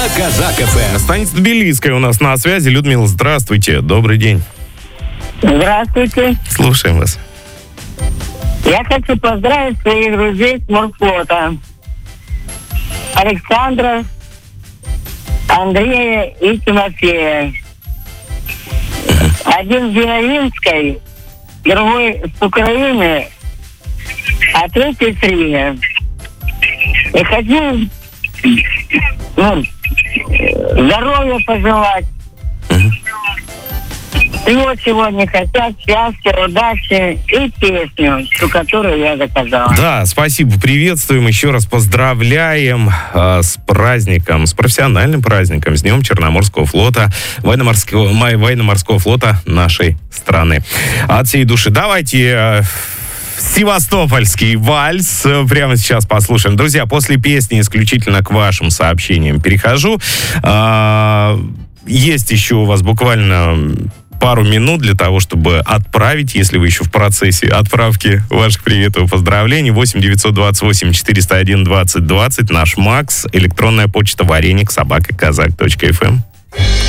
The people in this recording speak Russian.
на Казак ФМ. Станица Тбилисская у нас на связи. Людмила, здравствуйте. Добрый день. Здравствуйте. Слушаем вас. Я хочу поздравить своих друзей с морфлота. Александра, Андрея и Тимофея. Один с Зиновинской, другой с Украины, а третий с Рига. И хочу здоровья пожелать. Всего, чего не хотят, счастья, удачи и песню, ту, которую я заказала. Да, спасибо, приветствуем, еще раз поздравляем с праздником, с профессиональным праздником, с Днем Черноморского флота, военно-морского флота нашей страны. От всей души. Давайте севастопольский вальс прямо сейчас послушаем. Друзья, после песни исключительно к вашим сообщениям перехожу. Есть еще у вас буквально пару минут для того, чтобы отправить, если вы еще в процессе отправки ваших приветов и поздравлений. 8-928-401-2020, наш Макс, электронная почта вареник@казак.фм.